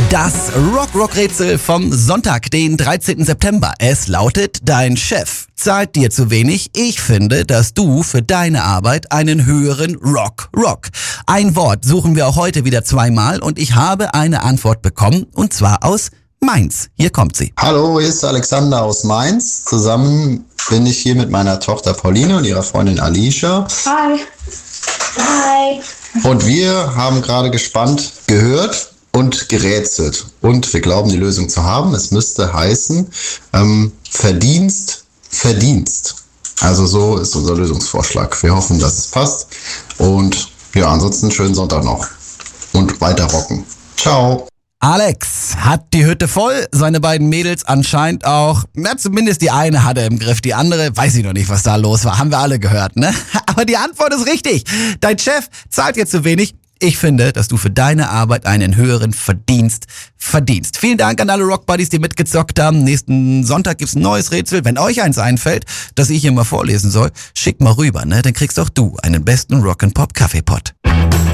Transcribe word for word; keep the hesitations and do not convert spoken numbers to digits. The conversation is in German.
Das Rock-Rock-Rätsel vom Sonntag, den dreizehnten September. Es lautet, dein Chef zahlt dir zu wenig. Ich finde, dass du für deine Arbeit einen höheren Rock, Rock. Ein Wort suchen wir auch heute wieder zweimal und ich habe eine Antwort bekommen und zwar aus Mainz. Hier kommt sie. Hallo, hier ist Alexander aus Mainz. Zusammen bin ich hier mit meiner Tochter Pauline und ihrer Freundin Alicia. Hi. Hi. Und wir haben gerade gespannt gehört und gerätselt. Und wir glauben, die Lösung zu haben. Es müsste heißen, ähm, Verdienst, Verdienst. Also so ist unser Lösungsvorschlag. Wir hoffen, dass es passt. Und ja, ansonsten schönen Sonntag noch. Und weiter rocken. Ciao. Alex hat die Hütte voll, seine beiden Mädels anscheinend auch. Na, zumindest die eine hat er im Griff, die andere weiß ich noch nicht, was da los war. Haben wir alle gehört, ne? Aber die Antwort ist richtig. Dein Chef zahlt dir zu wenig. Ich finde, dass du für deine Arbeit einen höheren Verdienst verdienst. Vielen Dank an alle Rockbuddies, die mitgezockt haben. Nächsten Sonntag gibt's ein neues Rätsel. Wenn euch eins einfällt, das ich hier mal vorlesen soll, schickt mal rüber, ne? Dann kriegst auch du einen besten Rock'n'Pop Kaffeepott.